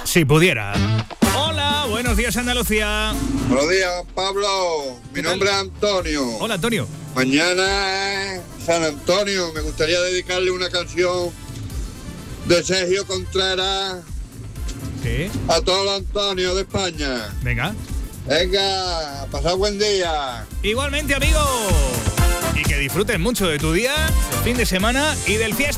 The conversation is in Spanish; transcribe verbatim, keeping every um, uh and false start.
si pudiera. Hola, buenos días, Andalucía. Buenos días, Pablo. Mi nombre es Antonio. Hola, Antonio. Mañana es San Antonio. Me gustaría dedicarle una canción de Sergio Contreras. ¿Qué? A todos los Antonios de España. Venga. Venga, pasad buen día. Igualmente, amigo. Y que disfrutes mucho de tu día, del fin de semana y del fiesta.